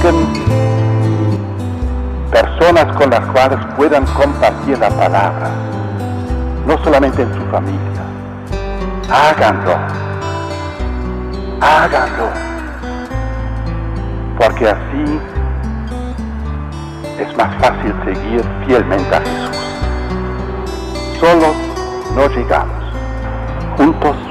busquen personas con las cuales puedan compartir la palabra, no solamente en su familia. Háganlo, porque así es más fácil seguir fielmente a Jesús. Solos no llegamos, juntos